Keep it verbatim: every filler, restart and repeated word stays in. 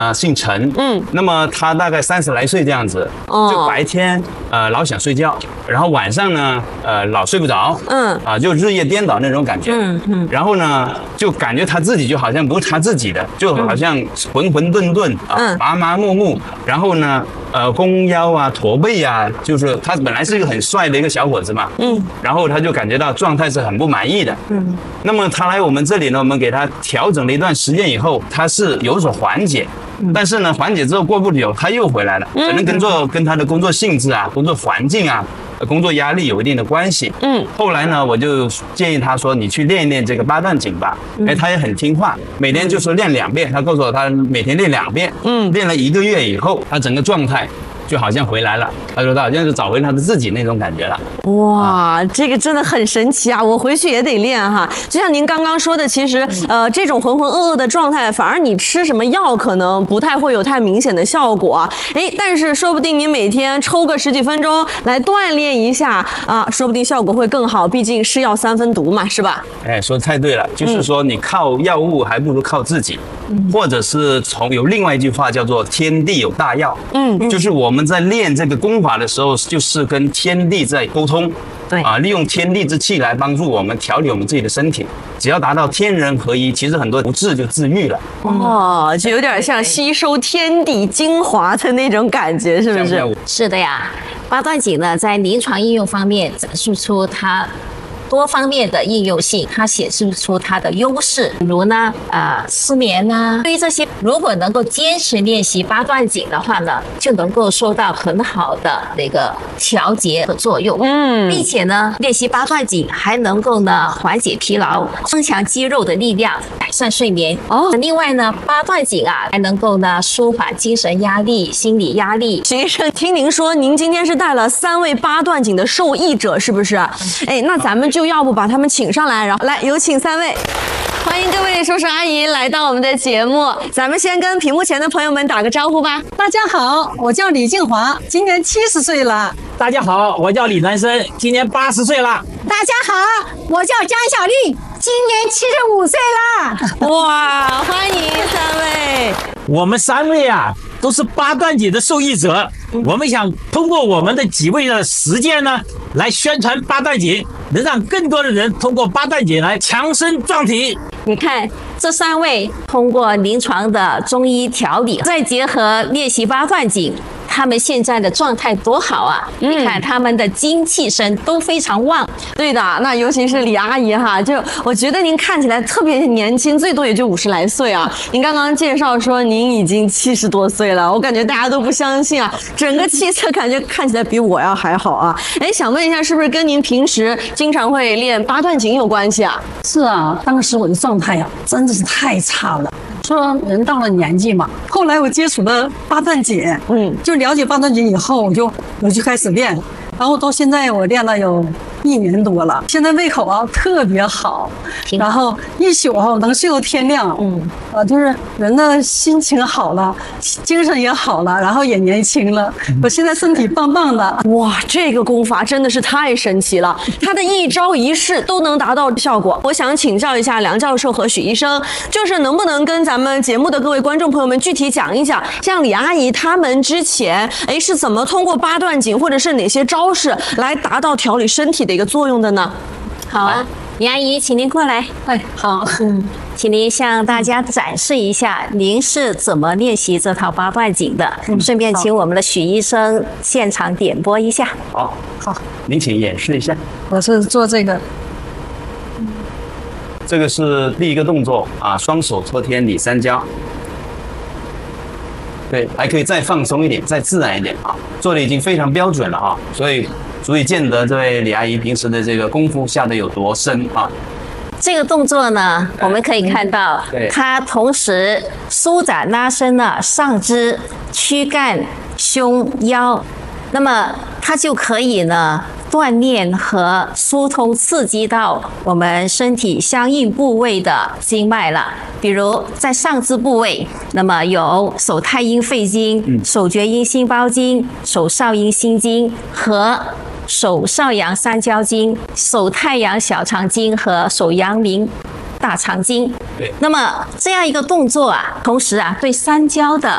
呃，姓陈，嗯，那么他大概三十来岁这样子，哦，就白天呃老想睡觉，然后晚上呢呃老睡不着，嗯，啊、呃、就日夜颠倒那种感觉，嗯嗯，然后呢就感觉他自己就好像不是他自己的，就好像浑浑沌沌啊，嗯、麻麻木木，然后呢呃弓腰啊驼背啊，就是他本来是一个很帅的一个小伙子嘛，嗯，然后他就感觉到状态是很不满意的，嗯，那么他来我们这里呢，我们给他调整了一段时间以后，他是有所缓解。但是呢，缓解之后过不久，他又回来了，可能跟做跟他的工作性质啊、工作环境啊、工作压力有一定的关系。嗯，后来呢，我就建议他说，你去练一练这个八段锦吧。哎，他也很听话，每天就说练两遍。他告诉我，他每天练两遍。嗯，练了一个月以后，他整个状态就好像回来了。他说他好像是找回他的自己那种感觉了。 哇，啊、这个真的很神奇啊！我回去也得练哈。就像您刚刚说的，其实呃这种浑浑噩噩的状态，反而你吃什么药可能不太会有太明显的效果。哎，但是说不定你每天抽个十几分钟来锻炼一下啊，说不定效果会更好。毕竟是药三分毒嘛，是吧？ 哎，说得太对了，就是说你靠药物还不如靠自己，嗯、或者是从有另外一句话叫做天地有大药，嗯，就是我们在练这个功法的时候，就是跟天地在沟通。对啊，利用天地之气来帮助我们调理我们自己的身体。只要达到天人合一，其实很多不治就治愈了。 哦，就有点像吸收天地精华的那种感觉，是不是？ 是的呀，八段锦呢，在临床应用方面展示出它多方面的应用性，它显示出它的优势，比如呢，呃，失眠啊，对于这些，如果能够坚持练习八段锦的话呢，就能够收到很好的那个调节的作用，嗯，并且呢，练习八段锦还能够呢缓解疲劳，增强肌肉的力量，改善睡眠。哦，另外呢，八段锦啊还能够呢舒缓精神压力、心理压力。 徐医生，听您说，您今天是带了三位八段锦的受益者，是不是？哎，那咱们就。就要不把他们请上来，然后来有请三位，欢迎各位叔叔阿姨来到我们的节目。咱们先跟屏幕前的朋友们打个招呼吧。 大家好，我叫李静华，今年七十岁了。 大家好，我叫李南生，今年八十岁了。 大家好，我叫江小丽，今年七十五岁了。 哇，欢迎三位。 我们三位啊，都是八段锦的受益者。我们想通过我们的几位的实践呢，来宣传八段锦，能让更多的人通过八段锦来强身壮体。 你看，这三位通过临床的中医调理，再结合练习八段锦，他们现在的状态多好啊！嗯、你看他们的精气神都非常旺。 对的，那尤其是李阿姨哈，就我觉得您看起来特别年轻，最多也就五十来岁啊。您刚刚介绍说您已经七十多岁了，我感觉大家都不相信啊，整个气色感觉看起来比我要还好啊。哎，想问一下，是不是跟您平时经常会练八段锦有关系啊？ 是啊，当时我的状态呀、啊，真的是太差了。说人到了年纪嘛，后来我接触了八段锦，嗯，就了解八段锦以后，我就我就开始练，然后到现在我练了有一年多了，现在胃口啊特别好，然后一宿啊能睡到天亮，嗯，啊就是人的心情好了，精神也好了，然后也年轻了，我现在身体棒棒的。 哇，这个功法真的是太神奇了，它的一招一式都能达到效果。我想请教一下梁教授和许医生，就是能不能跟咱们节目的各位观众朋友们具体讲一讲，像李阿姨他们之前哎是怎么通过八段锦或者是哪些招式来达到调理身体的一个作用的呢？ 好啊，李阿姨，请您过来。 哎，好，嗯， 请您向大家展示一下您是怎么练习这套八段锦的，嗯、顺便请我们的许医生现场点播一下。 好，好，您请演示一下。 我是做这个。 这个是第一个动作啊，双手托天理三焦。对，还可以再放松一点，再自然一点啊，做的已经非常标准了啊，所以足以见得这位李阿姨平时的这个功夫下得有多深啊。 这个动作呢，我们可以看到，它同时舒展拉伸了上肢、躯干、胸、腰，那么它就可以呢锻炼和疏通刺激到我们身体相应部位的经脉了。比如在上肢部位，那么有手太阴肺经、手厥阴心包经、手少阴心经和手少阳三焦经、手太阳小肠经和手阳明大肠经。对，那么这样一个动作啊，同时啊对三焦的